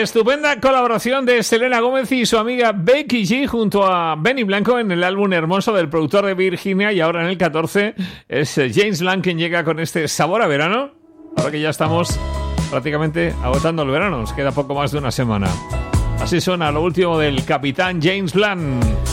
Estupenda colaboración de Selena Gómez y su amiga Becky G junto a Benny Blanco en el álbum Hermoso del productor de Virginia, y ahora en el 14 es James Blunt quien llega con este sabor a verano, ahora que ya estamos prácticamente agotando el verano, nos queda poco más de una semana. Así suena lo último del capitán James Blunt.